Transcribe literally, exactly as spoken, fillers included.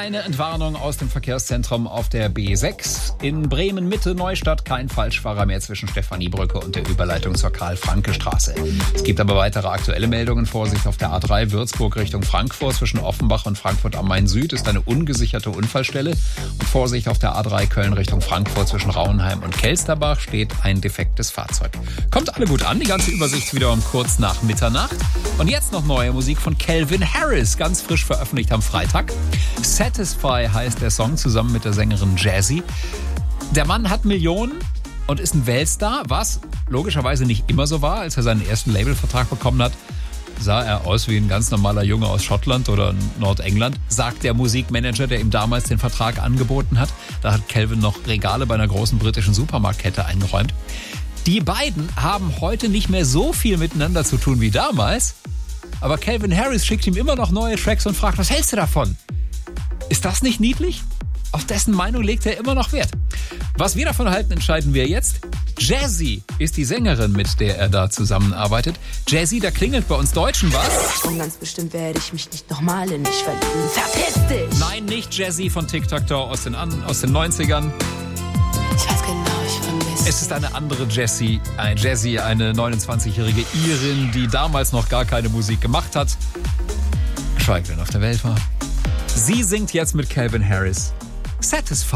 Eine Entwarnung aus dem Verkehrszentrum auf der B sechs. In Bremen Mitte Neustadt kein Falschfahrer mehr zwischen Stephaniebrücke und der Überleitung zur Karl-Franke-Straße. Es gibt aber weitere aktuelle Meldungen. Vorsicht auf der A drei Würzburg Richtung Frankfurt. Zwischen Offenbach und Frankfurt am Main-Süd ist eine ungesicherte Unfallstelle. Und Vorsicht auf der A drei Köln Richtung Frankfurt. Zwischen Rauenheim und Kelsterbach steht ein defektes Fahrzeug. Kommt alle gut an. Die ganze Übersicht wieder um kurz nach Mitternacht. Und jetzt noch neue Musik von Calvin Harris. Ganz frisch veröffentlicht am Freitag. Satisfy heißt der Song, zusammen mit der Sängerin Jazzy. Der Mann hat Millionen und ist ein Weltstar, was logischerweise nicht immer so war. Als er seinen ersten Labelvertrag bekommen hat, sah er aus wie ein ganz normaler Junge aus Schottland oder Nordengland, sagt der Musikmanager, der ihm damals den Vertrag angeboten hat. Da hat Calvin noch Regale bei einer großen britischen Supermarktkette eingeräumt. Die beiden haben heute nicht mehr so viel miteinander zu tun wie damals, aber Calvin Harris schickt ihm immer noch neue Tracks und fragt, was hältst du davon? Ist das nicht niedlich? Auf dessen Meinung legt er immer noch Wert. Was wir davon halten, entscheiden wir jetzt. Jazzy ist die Sängerin, mit der er da zusammenarbeitet. Jazzy, da klingelt bei uns Deutschen was. Und ganz bestimmt werde ich mich nicht nochmal in dich verlieben. Verpiss dich! Nein, nicht Jazzy von Tic Tac Toe aus den, aus den neunzigern. Ich weiß genau, ich vermisse. Es ist eine andere Jessie, ein Jazzy, eine neunundzwanzigjährige Irin, die damals noch gar keine Musik gemacht hat. Schweigt, wenn auf der Welt war. Sie singt jetzt mit Calvin Harris. Satisfied.